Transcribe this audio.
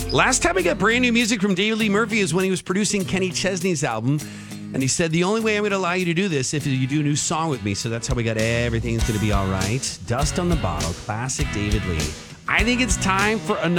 Last time I got brand new music from David Lee Murphy is when he was producing Kenny Chesney's album. And he said, the only way I'm going to allow you to do this if you do a new song with me. So that's how we got Everything's Going to Be All Right. Dust on the Bottle, classic David Lee. I think it's time for another